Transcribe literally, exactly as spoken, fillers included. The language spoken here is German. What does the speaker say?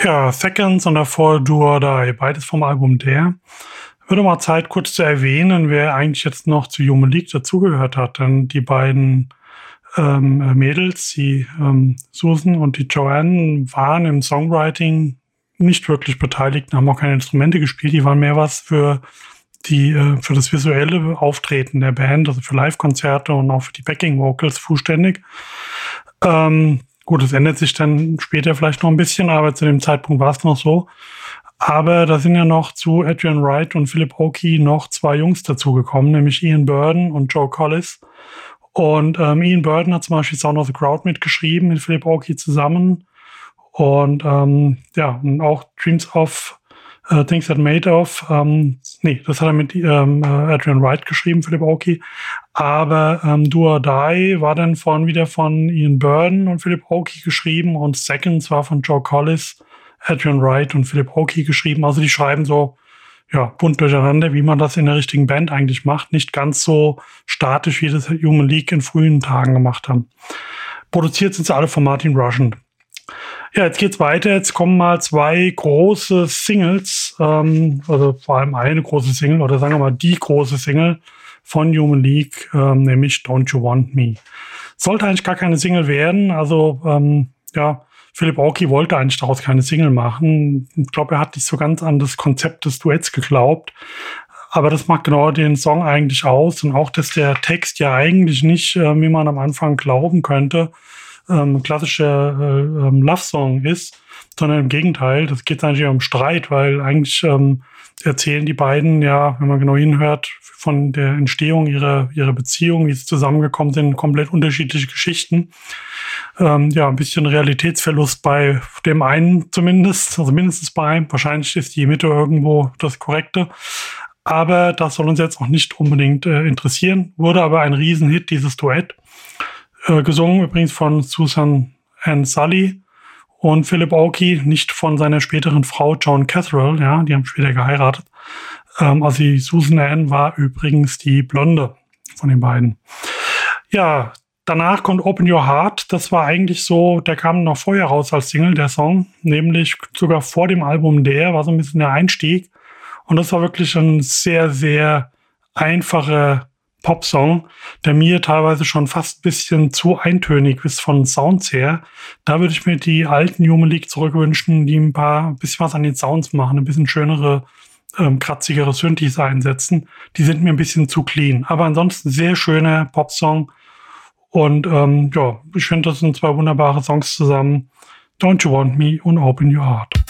Ja, Seconds und davor Do or Die, beides vom Album Dare. Würde mal Zeit, kurz zu erwähnen, wer eigentlich jetzt noch zu Human League dazugehört hat. Denn die beiden ähm, Mädels, die ähm, Susan und die Joanne, waren im Songwriting nicht wirklich beteiligt, haben auch keine Instrumente gespielt. Die waren mehr was für die äh, für das visuelle Auftreten der Band, also für Live-Konzerte und auch für die Backing-Vocals zuständig. Ähm, gut, es ändert sich dann später vielleicht noch ein bisschen, aber zu dem Zeitpunkt war es noch so. Aber da sind ja noch zu Adrian Wright und Philip Oakey noch zwei Jungs dazugekommen, nämlich Ian Burden und Joe Collis. Und ähm, Ian Burden hat zum Beispiel Sound of the Crowd mitgeschrieben, mit Philip Oakey zusammen. Und ähm, ja, und auch Dreams of uh, Things That Made Of. Ähm, nee, das hat er mit ähm, Adrian Wright geschrieben, Philip Oakey. Aber ähm, Do or Die war dann von wieder von Ian Burden und Philip Oakey geschrieben und Seconds war von Joe Collis, Adrian Wright und Philip Oakey geschrieben. Also die schreiben so ja bunt durcheinander, wie man das in der richtigen Band eigentlich macht. Nicht ganz so statisch, wie das Human League in frühen Tagen gemacht haben. Produziert sind sie alle von Martin Rushent. Ja, jetzt geht's weiter. Jetzt kommen mal zwei große Singles, ähm, also vor allem eine große Single oder sagen wir mal die große Single von Human League, ähm, nämlich Don't You Want Me. Sollte eigentlich gar keine Single werden. Also ähm, ja, Philip Oakey wollte eigentlich daraus keine Single machen. Ich glaube, er hat nicht so ganz an das Konzept des Duetts geglaubt. Aber das macht genau den Song eigentlich aus. Und auch, dass der Text ja eigentlich nicht, äh, wie man am Anfang glauben könnte, ähm, klassischer äh, ähm, Love-Song ist, sondern im Gegenteil, das geht eigentlich um Streit, weil eigentlich ähm, erzählen die beiden ja, wenn man genau hinhört, von der Entstehung ihrer, ihrer Beziehung, wie sie zusammengekommen sind, komplett unterschiedliche Geschichten. Ähm, ja, ein bisschen Realitätsverlust bei dem einen zumindest, also mindestens bei einem. Wahrscheinlich ist die Mitte irgendwo das Korrekte. Aber das soll uns jetzt auch nicht unbedingt äh, interessieren. Wurde aber ein Riesenhit, dieses Duett. Äh, gesungen übrigens von Susan Ann Sully und Philip Oakey, nicht von seiner späteren Frau Joan Catherall, ja, die haben später geheiratet. Ähm, also die Susan Ann war übrigens die Blonde von den beiden. Ja, danach kommt Open Your Heart. Das war eigentlich so, der kam noch vorher raus als Single, der Song, nämlich sogar vor dem Album Der, war so ein bisschen der Einstieg. Und das war wirklich ein sehr, sehr einfacher Popsong, der mir teilweise schon fast ein bisschen zu eintönig ist von Sounds her. Da würde ich mir die alten Human League zurückwünschen, die ein paar ein bisschen was an den Sounds machen, ein bisschen schönere, ähm, kratzigere Synthes einsetzen. Die sind mir ein bisschen zu clean. Aber ansonsten sehr schöner Popsong. Und ähm, ja, ich finde, das sind zwei wunderbare Songs zusammen. Don't You Want Me und Open Your Heart.